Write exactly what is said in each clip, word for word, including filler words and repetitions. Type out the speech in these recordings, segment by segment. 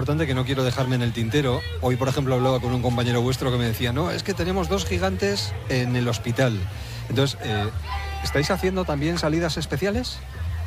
importante que no quiero dejarme en el tintero. Hoy, por ejemplo, hablaba con un compañero vuestro que me decía, no, es que tenemos dos gigantes en el hospital. Entonces, eh, ¿estáis haciendo también salidas especiales?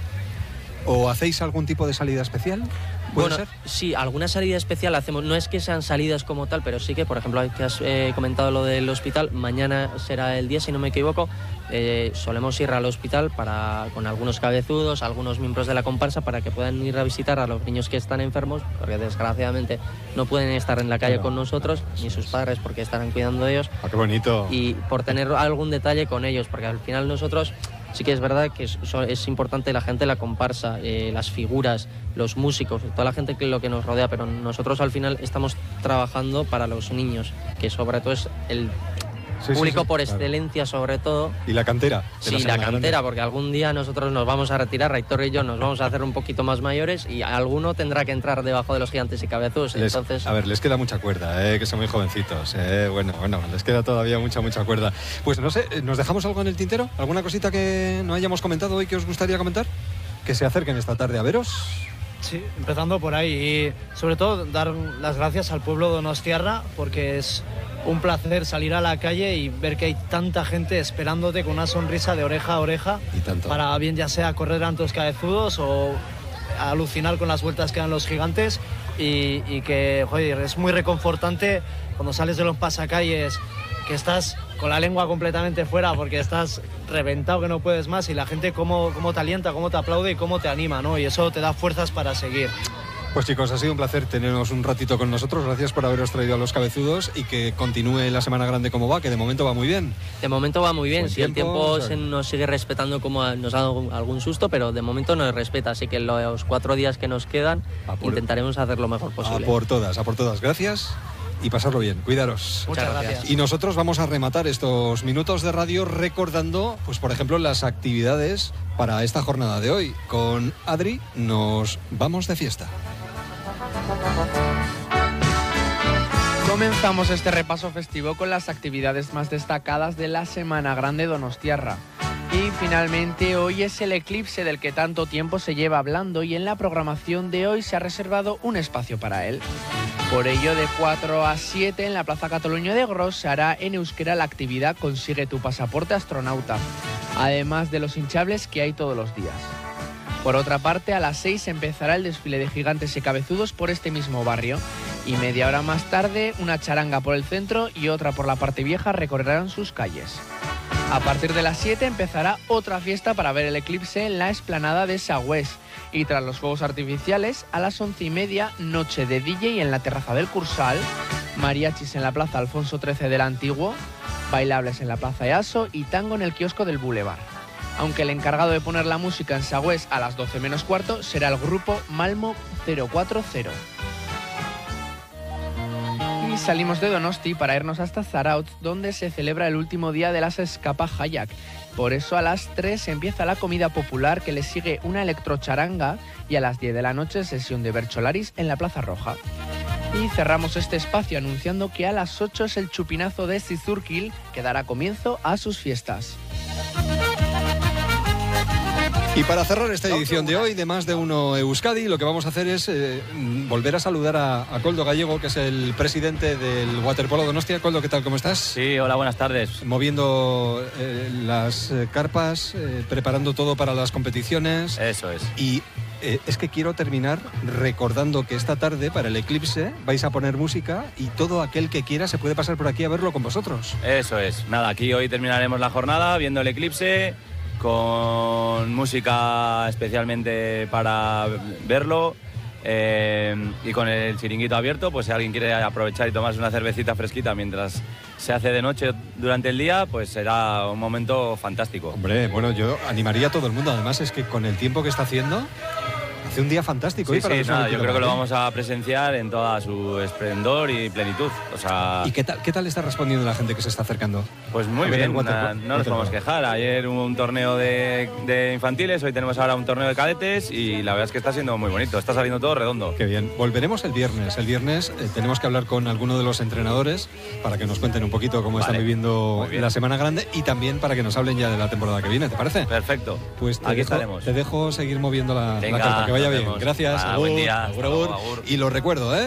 ¿O hacéis algún tipo de salida especial? ¿Puede Bueno, ser? sí, alguna salida especial hacemos. No es que sean salidas como tal, pero sí que, por ejemplo, que has eh, comentado lo del hospital, mañana será el día, si no me equivoco. Eh, solemos ir al hospital para con algunos cabezudos, algunos miembros de la comparsa, para que puedan ir a visitar a los niños que están enfermos, porque desgraciadamente no pueden estar en la calle Claro, con nosotros, ni sus padres, porque estarán cuidando de ellos. Ah, qué bonito. Y por tener algún detalle con ellos, porque al final nosotros sí que es verdad que es, es importante la gente, la comparsa, eh, las figuras, los músicos, toda la gente que lo que nos rodea, pero nosotros al final estamos trabajando para los niños, que sobre todo es el Sí, público sí, sí, por claro. excelencia sobre todo. Y la cantera. Sí, la cantera, porque algún día nosotros nos vamos a retirar, Aitor y yo nos vamos a hacer un poquito más mayores y alguno tendrá que entrar debajo de los gigantes y cabezudos. Les, Entonces, a ver, les queda mucha cuerda, eh, que son muy jovencitos. Eh, bueno, bueno, les queda todavía mucha, mucha cuerda. Pues no sé, ¿nos dejamos algo en el tintero? ¿Alguna cosita que no hayamos comentado hoy que os gustaría comentar? Que se acerquen esta tarde a veros. Sí, empezando por ahí y sobre todo dar las gracias al pueblo de Donostiarra, porque es un placer salir a la calle y ver que hay tanta gente esperándote con una sonrisa de oreja a oreja Y tanto. para bien ya sea correr ante los cabezudos o alucinar con las vueltas que dan los gigantes y, y que, joder, es muy reconfortante cuando sales de los pasacalles que estás con la lengua completamente fuera porque estás reventado que no puedes más y la gente cómo, cómo te alienta, cómo te aplaude y cómo te anima, ¿no? Y eso te da fuerzas para seguir. Pues chicos, ha sido un placer teneros un ratito con nosotros. Gracias por haberos traído a los cabezudos y que continúe la Semana Grande como va, que de momento va muy bien. de momento va muy bien. Buen Si el tiempo, tiempo o sea- se nos sigue respetando, como a- nos ha dado algún susto, pero de momento nos respeta. Así que los cuatro días que nos quedan A por- intentaremos hacer lo mejor A posible. por todas, a por todas. Gracias y pasarlo bien. Cuidaros. Muchas gracias. Y nosotros vamos a rematar estos minutos de radio recordando, pues por ejemplo, las actividades para esta jornada de hoy. Con Adri nos vamos de fiesta. Comenzamos este repaso festivo con las actividades más destacadas de la Semana Grande Donostiarra. Y finalmente hoy es el eclipse del que tanto tiempo se lleva hablando y en la programación de hoy se ha reservado un espacio para él. Por ello, de cuatro a siete en la Plaza Cataluña de Gros se hará en euskera la actividad Consigue tu pasaporte astronauta, además de los hinchables que hay todos los días. Por otra parte, a las seis empezará el desfile de gigantes y cabezudos por este mismo barrio y media hora más tarde una charanga por el centro y otra por la parte vieja recorrerán sus calles. A partir de las siete empezará otra fiesta para ver el eclipse en la explanada de Sagüés y tras los fuegos artificiales a las once y media noche de D J en la terraza del Cursal, mariachis en la plaza Alfonso trece del Antiguo, bailables en la plaza Easo y tango en el kiosco del Boulevard. Aunque el encargado de poner la música en Sagüés a las doce menos cuarto será el grupo Malmo cero cuatro cero. Y salimos de Donosti para irnos hasta Zarautz, donde se celebra el último día de las Escapa Hayak. Por eso a las tres empieza la comida popular, que le sigue una electrocharanga, y a las diez de la noche sesión de Bercholaris en la Plaza Roja. Y cerramos este espacio anunciando que a las ocho es el chupinazo de Zizurkil, que dará comienzo a sus fiestas. Y para cerrar esta edición de hoy de Más de Uno Euskadi, lo que vamos a hacer es eh, volver a saludar a, a Koldo Gallego, que es el presidente del Waterpolo Donostia. Koldo, ¿qué tal? ¿Cómo estás? Sí, hola, buenas tardes. Moviendo eh, las eh, carpas, eh, preparando todo para las competiciones. Eso es. Y eh, es que quiero terminar recordando que esta tarde, para el eclipse, vais a poner música y todo aquel que quiera se puede pasar por aquí a verlo con vosotros. Eso es. Nada, aquí hoy terminaremos la jornada viendo el eclipse con música especialmente para verlo eh, y con el chiringuito abierto, pues si alguien quiere aprovechar y tomarse una cervecita fresquita mientras se hace de noche durante el día, pues será un momento fantástico. Hombre, bueno, yo animaría a todo el mundo. Además es que con el tiempo que está haciendo, hace un día fantástico. Sí, hoy para sí, los nada, yo veinticuatro, creo que lo ¿eh? vamos a presenciar en toda su esplendor y plenitud. O sea, ¿Y qué tal, qué tal está respondiendo la gente que se está acercando? pues muy A ver, bien, el water- na- no nos waterpolo. podemos quejar. Ayer hubo un torneo de, de infantiles, hoy tenemos ahora un torneo de cadetes y la verdad es que está siendo muy bonito, está saliendo todo redondo. Qué bien. Volveremos el viernes. El viernes eh, tenemos que hablar con alguno de los entrenadores para que nos cuenten un poquito cómo Vale, están viviendo muy bien. la Semana Grande y también para que nos hablen ya de la temporada que viene, ¿te parece? Perfecto, Pues te, aquí dejo, estaremos. te dejo seguir moviendo la, la Venga, carpa. Que vaya nos bien. vemos. Gracias. Ah, Agur, buen día. agur, Hasta luego, agur. agur. Y lo recuerdo, ¿eh?